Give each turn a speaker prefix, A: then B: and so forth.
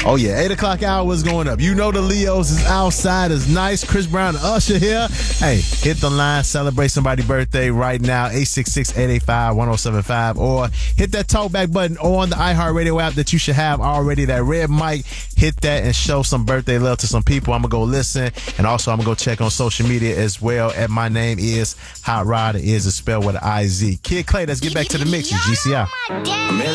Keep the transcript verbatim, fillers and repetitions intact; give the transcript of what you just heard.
A: Oh, yeah, eight o'clock hour is going up. You know the Leos is outside. It's nice. Chris Brown and Usher here. Hey, hit the line. Celebrate somebody's birthday right now. eight six six, eight eight five, one oh seven five. Or hit that talkback button on the iHeartRadio app that you should have already. That red mic. Hit that and show some birthday love to some people. I'm going to go listen. And also, I'm going to go check on social media as well. And my name is Hot Rod. It is spelled with an I Z. Kid Clay, let's get back to the mix. G C I.